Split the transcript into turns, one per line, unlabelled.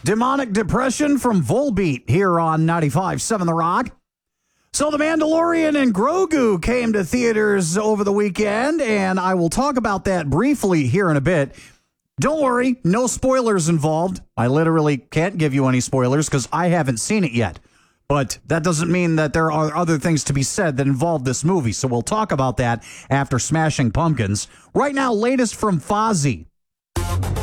Demonic Depression from Volbeat here on 95.7 The Rock. So The Mandalorian and Grogu came to theaters over the weekend, and I will talk about that briefly here in a bit. Don't worry, no spoilers involved. I literally can't give you any spoilers because I haven't seen it yet. But that doesn't mean that there are other things to be said that involve this movie. So we'll talk about that after Smashing Pumpkins. Right now, latest from Fozzy.